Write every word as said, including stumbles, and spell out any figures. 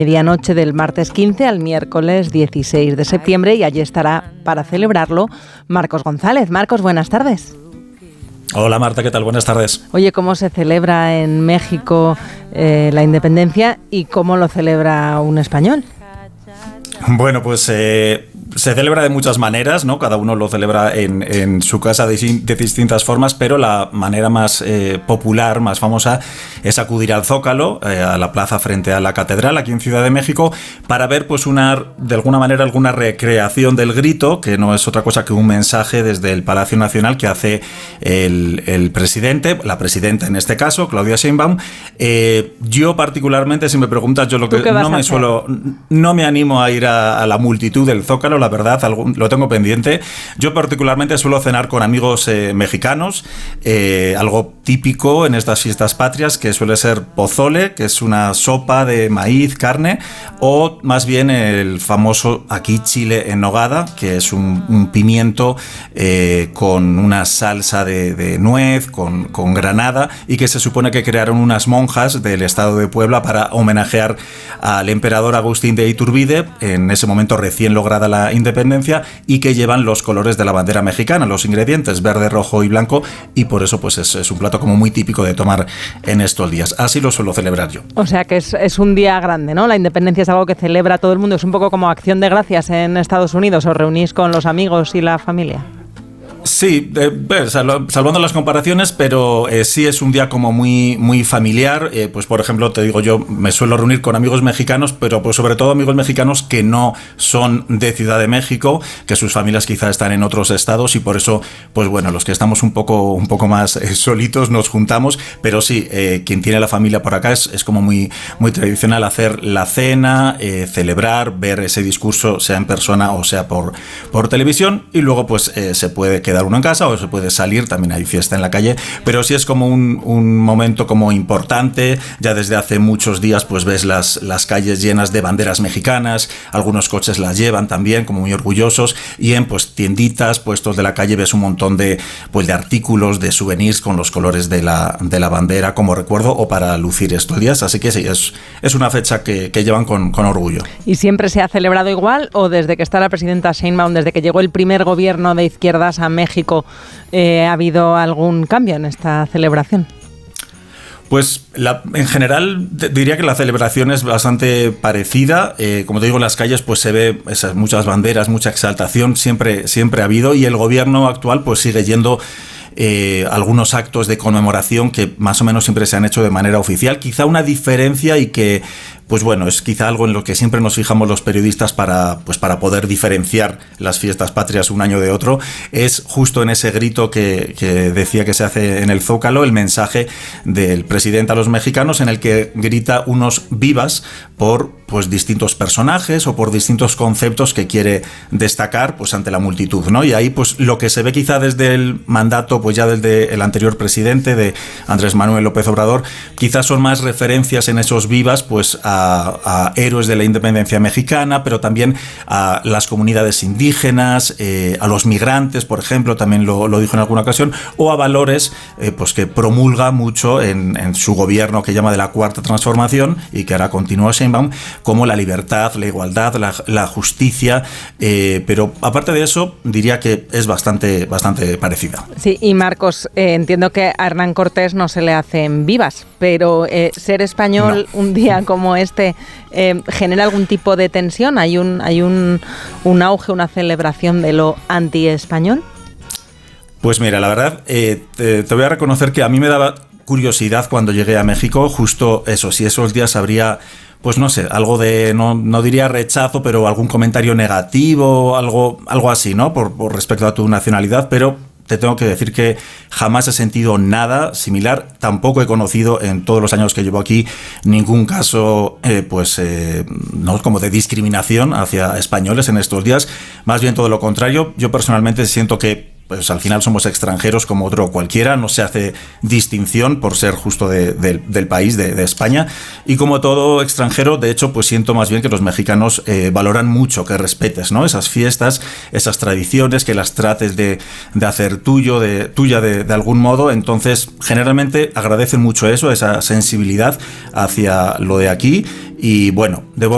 medianoche del martes quince al miércoles dieciséis de septiembre, y allí estará para celebrarlo Marcos González. Marcos, buenas tardes. Hola Marta, ¿qué tal? Buenas tardes. Oye, ¿cómo se celebra en México eh, la independencia y cómo lo celebra un español? Bueno, pues eh, se celebra de muchas maneras, ¿no? Cada uno lo celebra en, en su casa de, de distintas formas, pero la manera más eh, popular, más famosa, es acudir al Zócalo, eh, a la plaza frente a la catedral, aquí en Ciudad de México, para ver, pues, una, de alguna manera, alguna recreación del grito, que no es otra cosa que un mensaje desde el Palacio Nacional que hace el, el presidente, la presidenta en este caso, Claudia Sheinbaum. Eh, yo particularmente, si me preguntas, yo lo que no me suelo, no me animo a ir a a la multitud del Zócalo, la verdad, algo, lo tengo pendiente. Yo particularmente suelo cenar con amigos eh, mexicanos, eh, algo típico en estas fiestas patrias, que suele ser pozole, que es una sopa de maíz, carne, o más bien el famoso aquí chile en nogada, que es un, un pimiento eh, con una salsa de, de nuez, con, con granada, y que se supone que crearon unas monjas del estado de Puebla para homenajear al emperador Agustín de Iturbide, en ese momento recién lograda la independencia, y que llevan los colores de la bandera mexicana, los ingredientes verde, rojo y blanco, y por eso pues es, es un plato como muy típico de tomar en estos días. Así lo suelo celebrar yo. O sea que es, es un día grande, ¿no? La independencia es algo que celebra todo el mundo, es un poco como acción de gracias en Estados Unidos. ¿Os reunís con los amigos y la familia? Sí, eh, salvando las comparaciones, pero eh, sí es un día como muy, muy familiar. Eh, pues por ejemplo, te digo, yo me suelo reunir con amigos mexicanos, pero pues sobre todo amigos mexicanos que no son de Ciudad de México, que sus familias quizá están en otros estados, y por eso, pues bueno, los que estamos un poco, un poco más eh, solitos nos juntamos. Pero sí, eh, quien tiene la familia por acá es, es como muy, muy tradicional hacer la cena, eh, celebrar, ver ese discurso, sea en persona o sea por, por televisión, y luego pues eh, se puede quedar uno en casa o se puede salir, también hay fiesta en la calle, pero sí es como un, un momento como importante. Ya desde hace muchos días pues ves las, las calles llenas de banderas mexicanas, algunos coches las llevan también como muy orgullosos, y en pues tienditas, puestos de la calle, ves un montón de, pues, de artículos, de souvenirs con los colores de la, de la bandera como recuerdo o para lucir estos días, así que sí, es, es una fecha que, que llevan con, con orgullo. ¿Y siempre se ha celebrado igual, o desde que está la presidenta Sheinbaum, desde que llegó el primer gobierno de izquierdas a México, eh, ha habido algún cambio en esta celebración? Pues la, en general diría que la celebración es bastante parecida. Eh, como te digo, en las calles pues se ve esas muchas banderas, mucha exaltación, siempre, siempre ha habido, y el gobierno actual pues sigue yendo Eh, algunos actos de conmemoración que más o menos siempre se han hecho de manera oficial. Quizá una diferencia, y que pues bueno, es quizá algo en lo que siempre nos fijamos los periodistas para, pues para poder diferenciar las fiestas patrias un año de otro, es justo en ese grito que, que decía que se hace en el Zócalo, el mensaje del presidente a los mexicanos, en el que grita unos vivas por pues distintos personajes o por distintos conceptos que quiere destacar pues ante la multitud, ¿no? Y ahí pues lo que se ve quizá desde el mandato, pues ya desde el anterior presidente, de Andrés Manuel López Obrador, quizás son más referencias en esos vivas pues a A, a héroes de la independencia mexicana, pero también a las comunidades indígenas, eh, a los migrantes, por ejemplo, también lo, lo dijo en alguna ocasión, o a valores eh, pues que promulga mucho en, en su gobierno, que llama de la Cuarta Transformación, y que ahora continúa Sheinbaum, como la libertad, la igualdad, la, la justicia, eh, pero aparte de eso, diría que es bastante, bastante parecida. Sí, y Marcos, eh, entiendo que a Hernán Cortés no se le hacen vivas, pero eh, ser español no. Un día como este eh, ¿genera algún tipo de tensión? ¿Hay un, hay un, un auge, una celebración de lo anti-español? Pues mira, la verdad, eh, te, te voy a reconocer que a mí me daba curiosidad cuando llegué a México, justo eso, si esos días habría, pues no sé, algo de, no, no diría rechazo, pero algún comentario negativo, algo, algo así, ¿no? Por, por respecto a tu nacionalidad, pero te tengo que decir que jamás he sentido nada similar. Tampoco he conocido en todos los años que llevo aquí ningún caso eh, pues eh, no como de discriminación hacia españoles en estos días. Más bien todo lo contrario. Yo personalmente siento que pues al final somos extranjeros como otro cualquiera, no se hace distinción por ser justo de, de, del país, de, de España, y como todo extranjero, de hecho, pues siento más bien que los mexicanos eh, valoran mucho que respetes, ¿no? Esas fiestas, esas tradiciones, que las trates de, de hacer tuyo, de, tuya de, de algún modo. Entonces, generalmente agradecen mucho eso, esa sensibilidad hacia lo de aquí, y bueno, debo